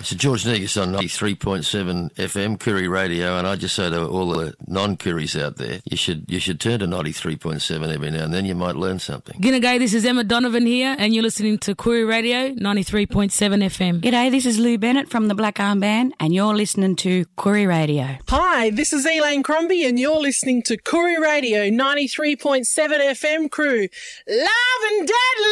It's George Negus on 93.7 FM, Koori Radio, and I just say to all the non-Kooris out there, you should turn to 93.7 every now and then. You might learn something. G'day, this is Emma Donovan here, and you're listening to Koori Radio 93.7 FM. G'day, this is Lou Bennett from the Black Arm Band, and you're listening to Koori Radio. Hi, this is Elaine Crombie, and you're listening to Koori Radio 93.7 FM crew. Love and deadly!